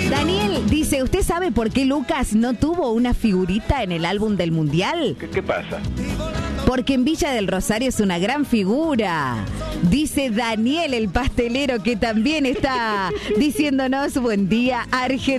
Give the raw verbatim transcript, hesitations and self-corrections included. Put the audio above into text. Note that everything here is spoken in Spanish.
Daniel dice, ¿usted sabe por qué Lucas no tuvo una figurita en el álbum del Mundial? ¿Qué, qué pasa? Porque en Villa del Rosario es una gran figura. Dice Daniel, el pastelero, que también está diciéndonos buen día, Argentina.